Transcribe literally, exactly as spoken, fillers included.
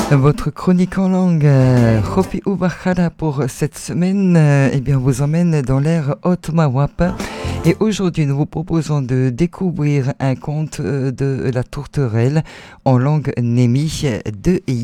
Votre chronique en langue, euh, Hopi Ubachara pour cette semaine, euh, eh bien, vous emmène dans l'ère Otmawap. Et aujourd'hui, nous vous proposons de découvrir un conte euh, de la tourterelle en langue némi de